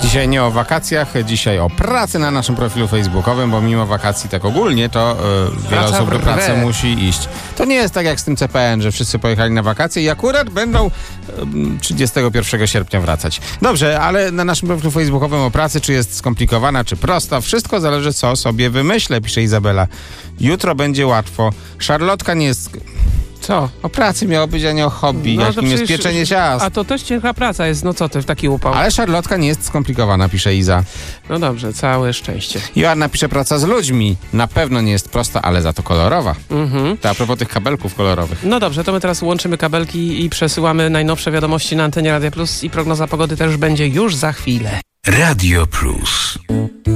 Dzisiaj nie o wakacjach, dzisiaj o pracy na naszym profilu facebookowym, bo mimo wakacji tak ogólnie to wiele osób do pracy musi iść. To nie jest tak jak z tym CPN, że wszyscy pojechali na wakacje i akurat będą 31 sierpnia wracać. Dobrze, ale na naszym profilu facebookowym o pracy, czy jest skomplikowana, czy prosta, wszystko zależy, co sobie wymyślę, pisze Izabela. Jutro będzie łatwo. Szarlotka nie jest... Co? O pracy miało być, a nie o hobby, jakim jest pieczenie ciast. A to też ciężka praca jest, no co ty, w taki upał. Ale szarlotka nie jest skomplikowana, pisze Iza. No dobrze, całe szczęście. Joanna pisze, praca z ludźmi. Na pewno nie jest prosta, ale za to kolorowa. To a propos tych kabelków kolorowych. No dobrze, to my teraz łączymy kabelki i przesyłamy najnowsze wiadomości na antenie Radia Plus i prognoza pogody też będzie już za chwilę. Radio Plus.